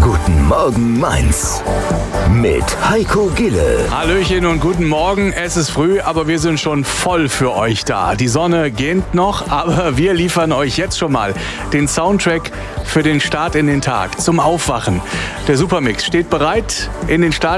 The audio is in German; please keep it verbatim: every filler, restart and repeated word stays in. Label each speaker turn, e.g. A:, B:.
A: Guten Morgen Mainz mit Heiko Gille.
B: Hallöchen und guten Morgen. Es ist früh, aber wir sind schon voll für euch da. Die Sonne gähnt noch, aber wir liefern euch jetzt schon mal den Soundtrack für den Start in den Tag, zum Aufwachen. Der Supermix steht bereit in den Start.